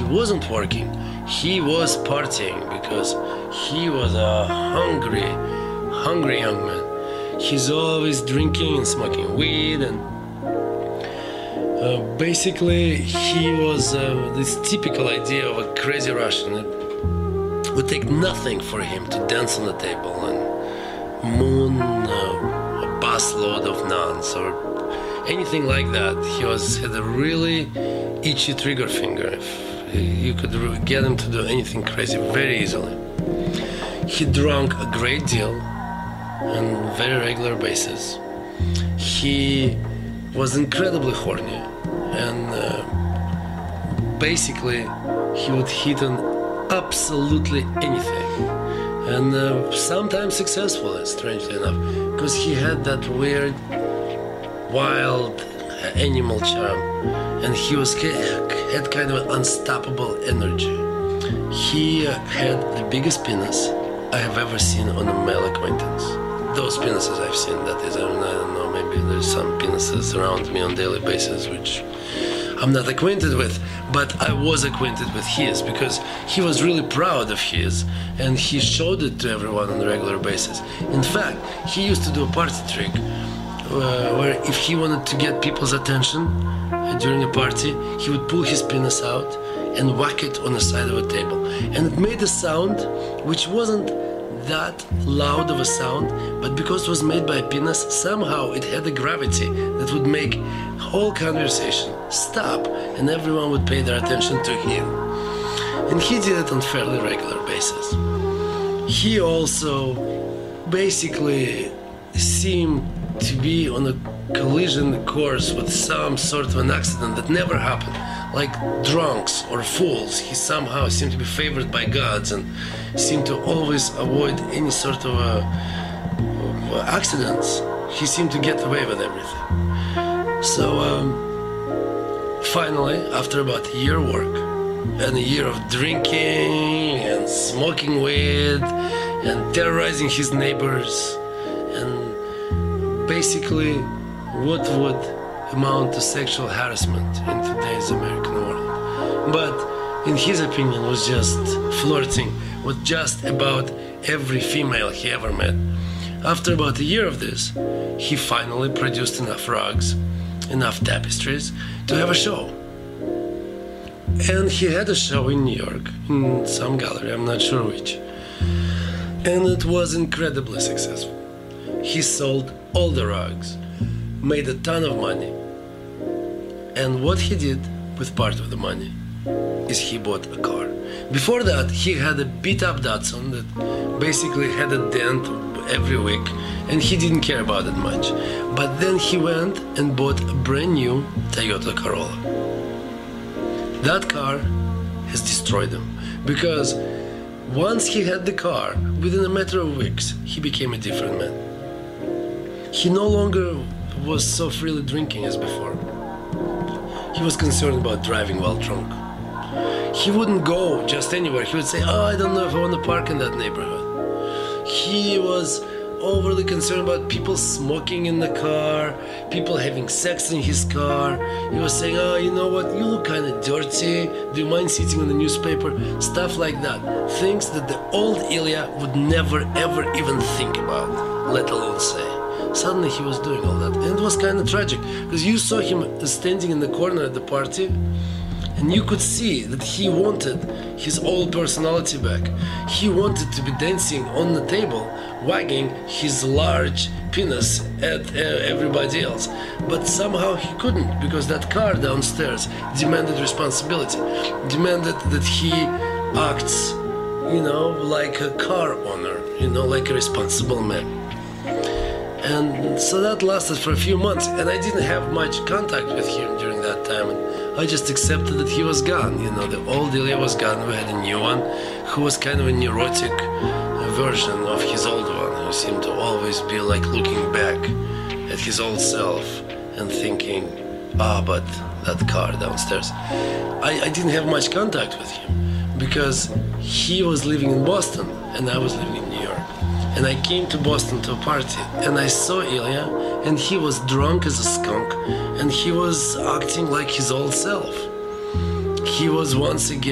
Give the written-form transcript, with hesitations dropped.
wasn't working, he was partying, because he was a hungry young man. He's always drinking and smoking weed, and basically he was this typical idea of a crazy Russian. It would take nothing for him to dance on the table and moon a busload of nuns or anything like that. He had a really itchy trigger finger. You could get him to do anything crazy very easily. He drank a great deal on very regular basis. He was incredibly horny, and basically he would hit on absolutely anything, and sometimes successfully, strangely enough, because he had that weird, wild animal charm, and he had kind of an unstoppable energy. He had the biggest penis I have ever seen on a male acquaintance. Those penises I've seen, that is, I don't know, maybe there's some penises around me on a daily basis which I'm not acquainted with, but I was acquainted with his, because he was really proud of his, and he showed it to everyone on a regular basis. In fact, he used to do a party trick where if he wanted to get people's attention during a party, he would pull his penis out and whack it on the side of a table. And it made a sound which wasn't that loud of a sound, but because it was made by a penis, somehow it had a gravity that would make whole conversation stop, and everyone would pay their attention to him. And he did it on a fairly regular basis. He also basically seemed to be on a collision course with some sort of an accident that never happened. Like drunks or fools, he somehow seemed to be favored by gods and seemed to always avoid any sort of accidents. He seemed to get away with everything. So finally, after about a year of work and a year of drinking and smoking weed and terrorizing his neighbors, and basically what would amount to sexual harassment in today's American world, but in his opinion was just flirting with just about every female he ever met. After about a year of this, he finally produced enough rugs, enough tapestries to have a show. And he had a show in New York, in some gallery, I'm not sure which. And it was incredibly successful. He sold all the rugs, made a ton of money. And what he did with part of the money is he bought a car. Before that, he had a beat-up Datsun that basically had a dent every week, and he didn't care about it much. But then he went and bought a brand new Toyota Corolla. That car has destroyed him, because once he had the car, within a matter of weeks, he became a different man. He no longer was so freely drinking as before. He was concerned about driving while drunk. He wouldn't go just anywhere. He would say, "Oh, I don't know if I want to park in that neighborhood." He was overly concerned about people smoking in the car, people having sex in his car. He was saying, "Oh, you know what, you look kind of dirty. Do you mind sitting on the newspaper?" Stuff like that. Things that the old Ilya would never, ever even think about, let alone say. Suddenly he was doing all that, and it was kind of tragic, because you saw him standing in the corner at the party, and you could see that he wanted his old personality back. He wanted to be dancing on the table, wagging his large penis at everybody else. But somehow he couldn't, because that car downstairs demanded responsibility, demanded that he acts, like a car owner, like a responsible man. And so that lasted for a few months, and I didn't have much contact with him during that time. And I just accepted that he was gone. The old Ilya was gone. We had a new one who was kind of a neurotic version of his old one, who seemed to always be like looking back at his old self and thinking, but that car downstairs. I didn't have much contact with him because he was living in Boston and I was living in New York. And I came to Boston to a party, and I saw Ilya, and he was drunk as a skunk, and he was acting like his old self. He was once again